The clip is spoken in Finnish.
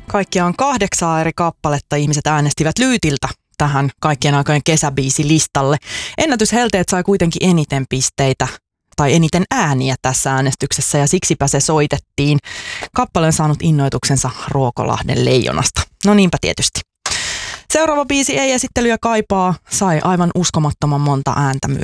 Kaikkiaan 8 eri kappaletta ihmiset äänestivät Lyytiltä tähän kaikkien aikojen kesäbiisilistalle. Ennätyshelteet sai kuitenkin eniten pisteitä tai eniten ääniä tässä äänestyksessä ja siksipä se soitettiin. Kappale on saanut innoituksensa Ruokolahden leijonasta. No niinpä tietysti. Seuraava biisi Ei esittelyä kaipaa sai aivan uskomattoman monta ääntä myös